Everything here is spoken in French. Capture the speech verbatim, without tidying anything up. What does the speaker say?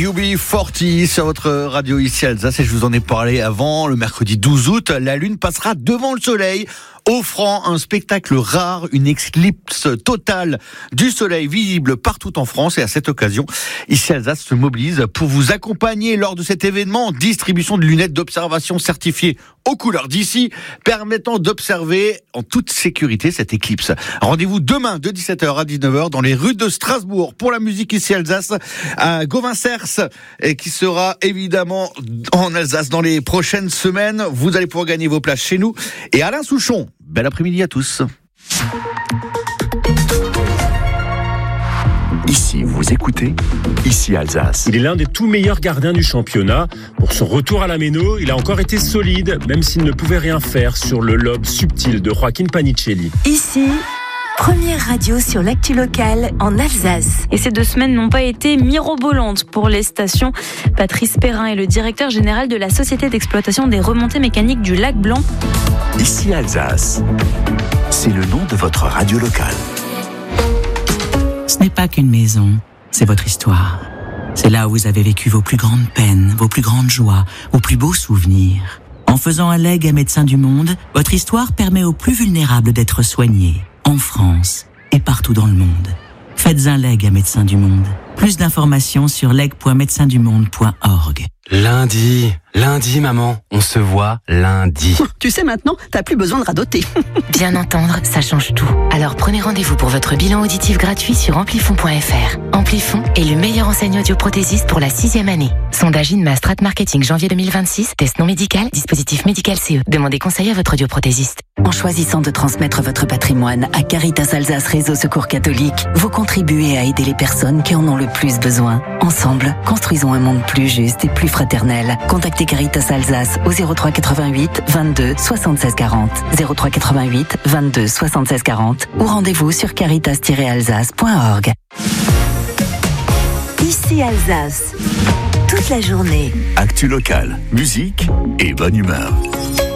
U B quarante sur votre radio ici Alsace, et je vous en ai parlé avant, le mercredi douze août, la lune passera devant le soleil, offrant un spectacle rare, une éclipse totale du soleil visible partout en France. Et à cette occasion, ici Alsace se mobilise pour vous accompagner lors de cet événement. Distribution de lunettes d'observation certifiées aux couleurs d'ici, permettant d'observer en toute sécurité cette éclipse. Rendez-vous demain de dix-sept heures à dix-neuf heures dans les rues de Strasbourg pour la musique ici Alsace, à Gauvin-Cers, et qui sera évidemment en Alsace dans les prochaines semaines. Vous allez pouvoir gagner vos places chez nous. Et Alain Souchon, bel après-midi à tous. Ici, vous écoutez, ici Alsace. Il est l'un des tout meilleurs gardiens du championnat. Pour son retour à la Méno, il a encore été solide, même s'il ne pouvait rien faire sur le lobe subtil de Joaquin Panicelli. Ici, première radio sur l'actu locale en Alsace. Et ces deux semaines n'ont pas été mirobolantes pour les stations. Patrice Perrin est le directeur général de la Société d'exploitation des remontées mécaniques du Lac Blanc. Ici Alsace, c'est le nom de votre radio locale. Ce n'est pas qu'une maison, c'est votre histoire. C'est là où vous avez vécu vos plus grandes peines, vos plus grandes joies, vos plus beaux souvenirs. En faisant un legs à Médecins du Monde, votre histoire permet aux plus vulnérables d'être soignés, en France et partout dans le monde. Faites un legs à Médecins du Monde. Plus d'informations sur leg point médecins du monde point org. Lundi, lundi maman, on se voit lundi. Tu sais maintenant, t'as plus besoin de radoter. Bien entendre, ça change tout. Alors prenez rendez-vous pour votre bilan auditif gratuit sur amplifon point f r. Amplifon est le meilleur enseigne audioprothésiste pour la sixième année. Sondage Inma Strat Marketing janvier deux mille vingt-six, test non médical, dispositif médical C E. Demandez conseil à votre audioprothésiste. En choisissant de transmettre votre patrimoine à Caritas Alsace Réseau Secours Catholique, vous contribuez à aider les personnes qui en ont le plus besoin. Ensemble, construisons un monde plus juste et plus fraternel. Contactez Caritas Alsace au zéro trois quatre-vingt-huit vingt-deux soixante-seize quarante, zéro trois quatre-vingt-huit vingt-deux soixante-seize quarante ou rendez-vous sur caritas tiret alsace point org. Ici Alsace, toute la journée. Actu locale, musique et bonne humeur.